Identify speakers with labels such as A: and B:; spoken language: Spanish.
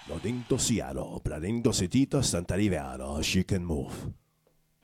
A: L'ho detto Siano, planendo sentito Sant'Ariviano, she can move.